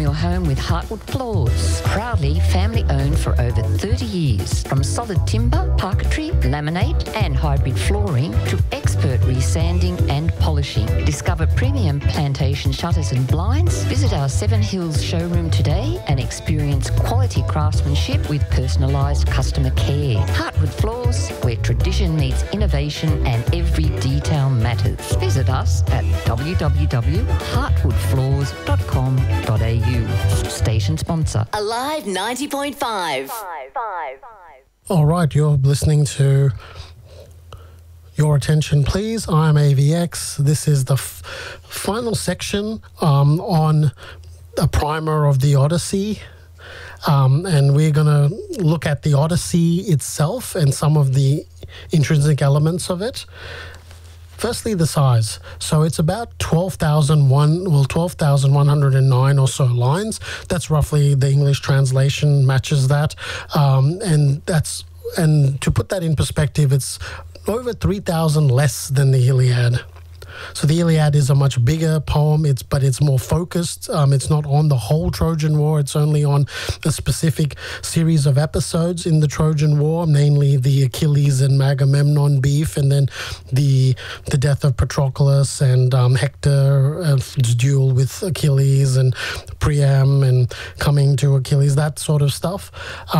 your home with Heartwood Floors. Proudly family owned for over 30 years. From solid timber, parquetry, laminate and hybrid flooring to expert resanding and polishing. Discover premium plantation shutters and blinds. Visit our Seven Hills showroom today and experience quality craftsmanship with personalised customer care. Heartwood Floors, where tradition meets innovation and every detail matters. Visit us at www.heartwoodfloors.com.au. Station sponsor. Alive 90.5. All right, you're listening to Your Attention Please. I'm AVX. This is the final section on a primer of the Odyssey. And we're going to look at the Odyssey itself and some of the intrinsic elements of it. Firstly, the size. So it's about 12,109 or so lines. That's roughly the English translation matches that. And to put that in perspective, it's over 3,000 less than the Iliad. So the Iliad is a much bigger poem, but it's more focused. It's not on the whole Trojan War. It's only on a specific series of episodes in the Trojan War, namely the Achilles and Agamemnon beef, and then the death of Patroclus and Hector's duel with Achilles and Priam and coming to Achilles, that sort of stuff.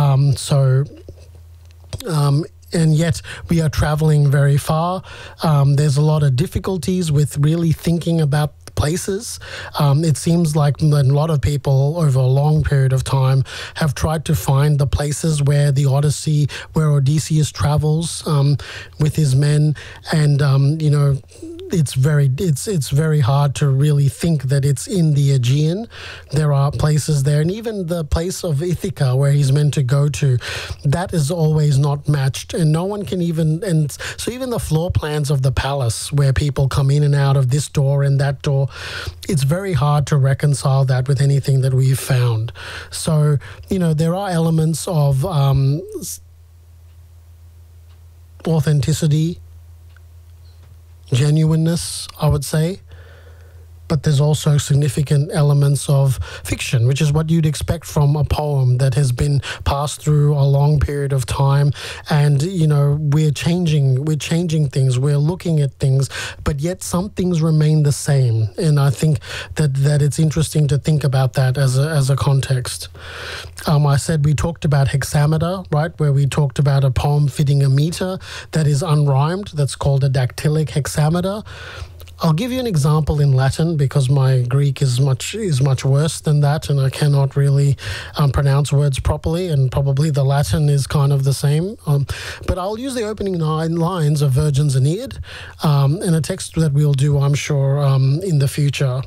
And yet we are traveling very far. There's a lot of difficulties with really thinking about places. It seems like a lot of people over a long period of time have tried to find the places where the Odyssey, where Odysseus travels with his men, and it's very hard to really think that it's in the Aegean. There are places there, and even the place of Ithaca where he's meant to go to, that is always not matched, and no one can even so even the floor plans of the palace where people come in and out of this door and that door, it's very hard to reconcile that with anything that we've found. So, there are elements of authenticity, genuineness, I would say. But there's also significant elements of fiction, which is what you'd expect from a poem that has been passed through a long period of time. And, we're changing things, we're looking at things, but yet some things remain the same. And I think that it's interesting to think about that as a context. I said we talked about hexameter, right, where we talked about a poem fitting a meter that is unrhymed. That's called a dactylic hexameter. I'll give you an example in Latin because my Greek is much worse than that, and I cannot really pronounce words properly, and probably the Latin is kind of the same. But I'll use the opening 9 lines of Virgin's Aeneid in a text that we'll do, I'm sure, in the future.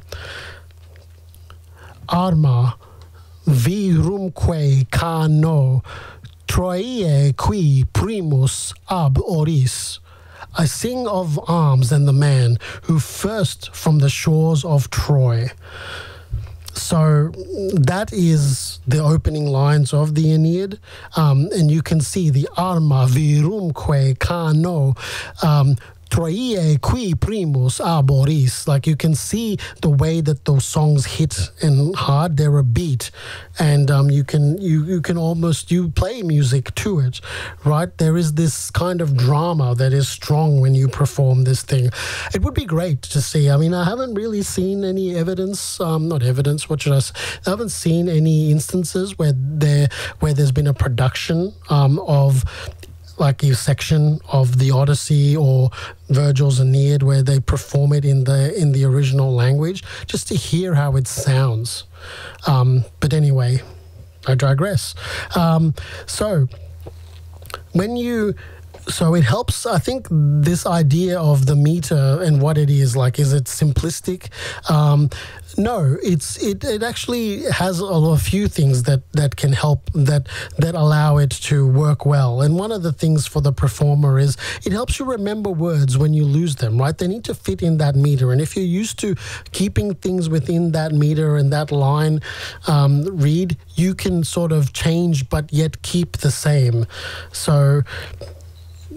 Arma virumque cano Troiae qui primus ab oris. I sing of arms and the man who first from the shores of Troy. So that is the opening lines of the Aeneid, and you can see the arma virumque cano Troiae qui primus ab oris. Like, you can see the way that those songs hit and hard. They're a beat, and you can almost play music to it, right? There is this kind of drama that is strong when you perform this thing. It would be great to see. I mean, I haven't really seen any evidence. Not evidence. What should I say? I haven't seen any instances where there's been a production of like a section of the Odyssey or Virgil's Aeneid where they perform it in the original language, just to hear how it sounds. But anyway, I digress. So it helps, I think, this idea of the meter and what it is. Like, is it simplistic? No, it actually has a few things that can help, that allow it to work well. And one of the things for the performer is it helps you remember words when you lose them, right? They need to fit in that meter. And if you're used to keeping things within that meter and that line read, you can sort of change but yet keep the same. So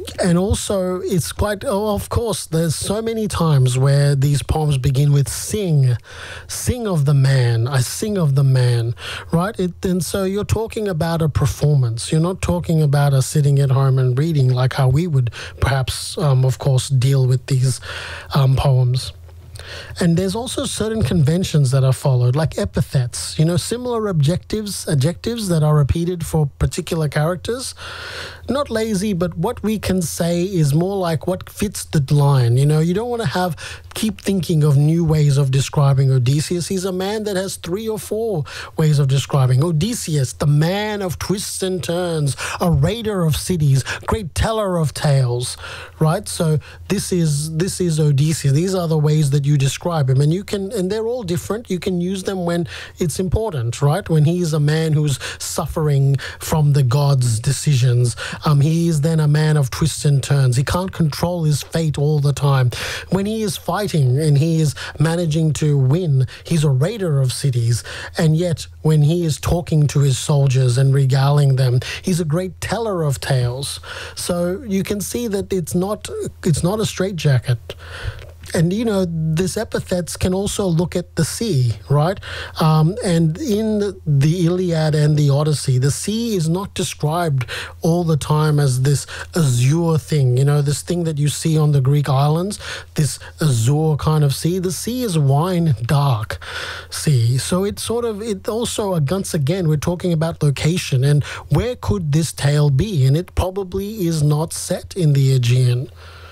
And also, it's quite, of course, there's so many times where these poems begin with sing of the man, I sing of the man, right? And so you're talking about a performance. You're not talking about us sitting at home and reading like how we would perhaps, of course, deal with these poems. And there's also certain conventions that are followed, like epithets, similar adjectives that are repeated for particular characters. Not lazy, but what we can say is more like what fits the line. You don't want to keep thinking of new ways of describing Odysseus. He's a man that has 3 or 4 ways of describing. Odysseus, the man of twists and turns, a raider of cities, great teller of tales, right? So this is Odysseus. These are the ways that you describe him, and they're all different. You can use them when it's important, right? When he's a man who's suffering from the gods' decisions, he is then a man of twists and turns. He can't control his fate all the time. When he is fighting and he is managing to win, he's a raider of cities. And yet, when he is talking to his soldiers and regaling them, he's a great teller of tales. So you can see that it's not a straitjacket. And, these epithets can also look at the sea, right? And in the Iliad and the Odyssey, the sea is not described all the time as this azure thing, this thing that you see on the Greek islands, this azure kind of sea. The sea is wine dark sea. So it also, once again, we're talking about location and where could this tale be? And it probably is not set in the Aegean.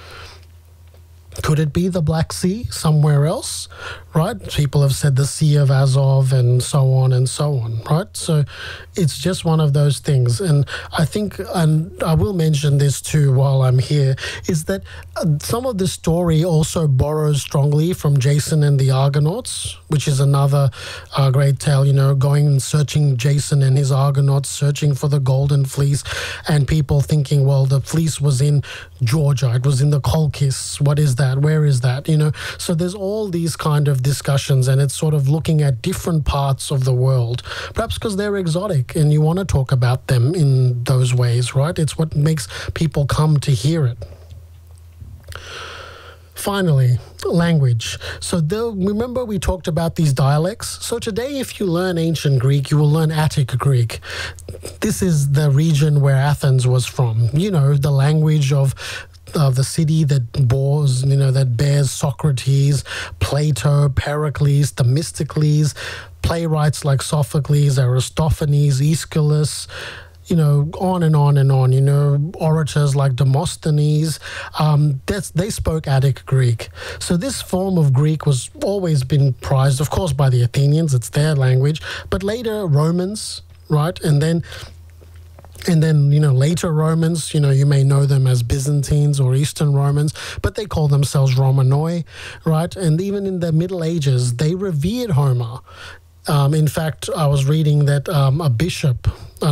Could it be the Black Sea somewhere else, right? People have said the Sea of Azov and so on, right? So it's just one of those things. And I think, and I will mention this too while I'm here, is that some of the story also borrows strongly from Jason and the Argonauts, which is another great tale, going and searching Jason and his Argonauts, searching for the golden fleece, and people thinking, well, the fleece was in Georgia, it was in the Colchis, what is that? Where is that? So there's all these kind of discussions, and it's sort of looking at different parts of the world, perhaps because they're exotic and you want to talk about them in those ways, right? It's what makes people come to hear it. Finally, language. So remember we talked about these dialects? So today, if you learn ancient Greek, you will learn Attic Greek. This is the region where Athens was from. The language of the city that bears Socrates, Plato, Pericles, Themistocles, playwrights like Sophocles, Aristophanes, Aeschylus, on and on and on, orators like Demosthenes, they spoke Attic Greek. So this form of Greek was always been prized, of course, by the Athenians, it's their language, but later Romans, right? And then later Romans, you may know them as Byzantines or Eastern Romans, but they call themselves Romanoi, right? And even in the Middle Ages, they revered Homer. In fact, I was reading that a bishop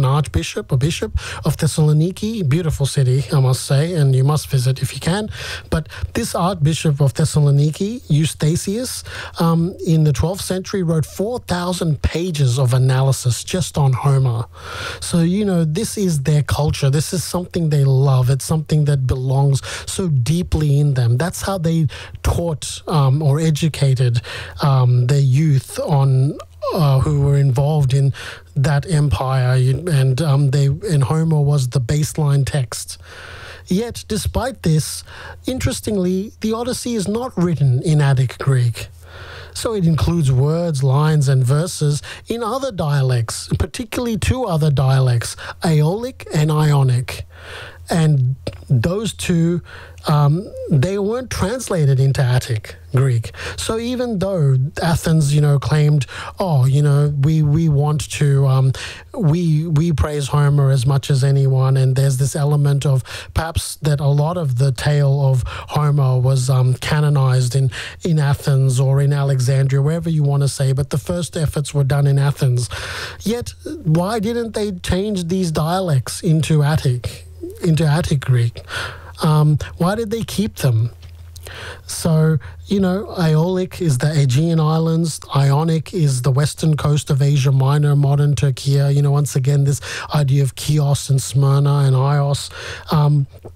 of Thessaloniki, beautiful city, I must say, and you must visit if you can. But this Archbishop of Thessaloniki, Eustathius, in the 12th century wrote 4,000 pages of analysis just on Homer. So, this is their culture. This is something they love. It's something that belongs so deeply in them. That's how they taught or educated their youth on who were involved in that empire, and Homer was the baseline text. Yet, despite this, interestingly, the Odyssey is not written in Attic Greek. So it includes words, lines, and verses in other dialects, particularly 2 other dialects, Aeolic and Ionic. And those 2, they weren't translated into Attic Greek. So even though Athens, claimed, we want to, we praise Homer as much as anyone, and there's this element of perhaps that a lot of the tale of Homer was canonized in Athens or in Alexandria, wherever you want to say, but the first efforts were done in Athens. Yet, why didn't they change these dialects into Attic Greek? Why did they keep them? So, Aeolic is the Aegean Islands, Ionic is the western coast of Asia Minor, modern Turkey. Once again, this idea of Chios and Smyrna and Ios.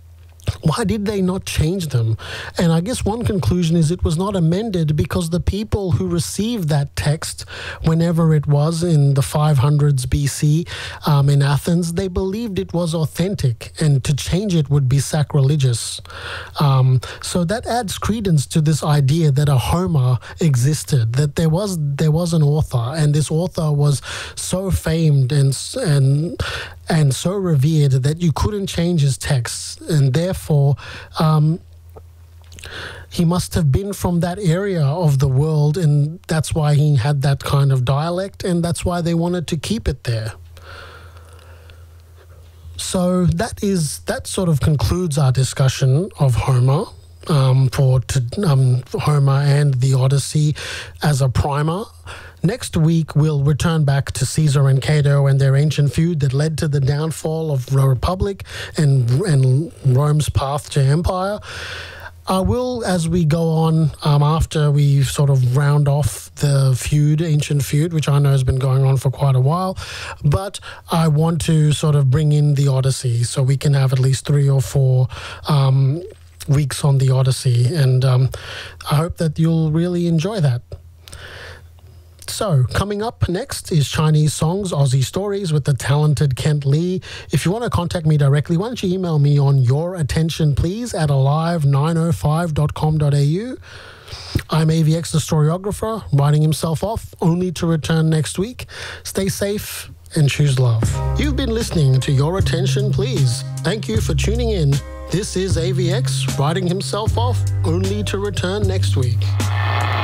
Why did they not change them? And I guess one conclusion is it was not amended because the people who received that text, whenever it was in the 500s BC in Athens, they believed it was authentic, and to change it would be sacrilegious. So that adds credence to this idea that a Homer existed, that there was an author, and this author was so famed and so revered that you couldn't change his texts, and therefore he must have been from that area of the world, and that's why he had that kind of dialect, and that's why they wanted to keep it there. So that sort of concludes our discussion of Homer. For Homer and the Odyssey as a primer. Next week, we'll return back to Caesar and Cato and their ancient feud that led to the downfall of the Republic and Rome's path to empire. I will, as we go on, after we sort of round off the ancient feud, which I know has been going on for quite a while, but I want to sort of bring in the Odyssey so we can have at least 3 or 4 weeks on the Odyssey, and I hope that you'll really enjoy that. So, coming up next is Chinese Songs, Aussie Stories with the talented Kent Lee. If you want to contact me directly, why don't you email me on yourattentionplease@alive905.com.au. I'm AVX the Storyographer, writing himself off, only to return next week. Stay safe and choose love. You've been listening to Your Attention Please. Thank you for tuning in. This is AVX, writing himself off, only to return next week.